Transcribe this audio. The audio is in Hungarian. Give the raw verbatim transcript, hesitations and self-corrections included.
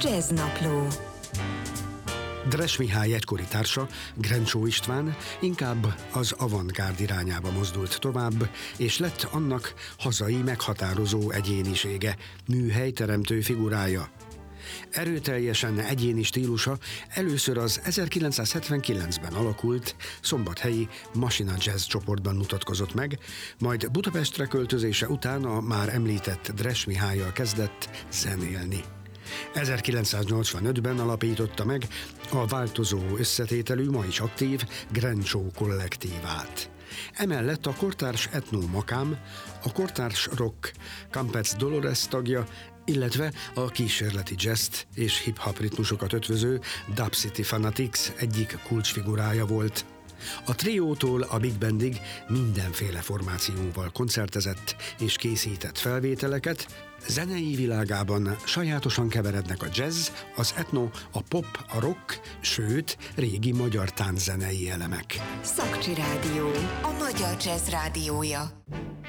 Jazznapló. Dres Mihály egykori társa, Grencsó István inkább az avantgárd irányába mozdult tovább, és lett annak hazai meghatározó egyénisége, műhelyteremtő figurája. Erőteljesen egyéni stílusa először az ezerkilencszázhetvenkilencben alakult szombathelyi Masina Jazz csoportban mutatkozott meg, majd Budapestre költözése után a már említett Dres Mihállyal kezdett zenélni. ezerkilencszáznyolcvanötben alapította meg a változó összetételű, ma is aktív Grencsó kollektívát. Emellett a kortárs Etno Makám, a kortárs rock Campets Dolores tagja, illetve a kísérleti jazzt és hip-hop ritmusokat ötvöző Dub City Fanatics egyik kulcsfigurája volt. A triótól a big bandig mindenféle formációval koncertezett és készített felvételeket, zenei világában sajátosan keverednek a jazz, az etno, a pop, a rock, sőt, régi magyar tánczenei elemek. Szakcsi Rádió, a magyar jazz rádiója.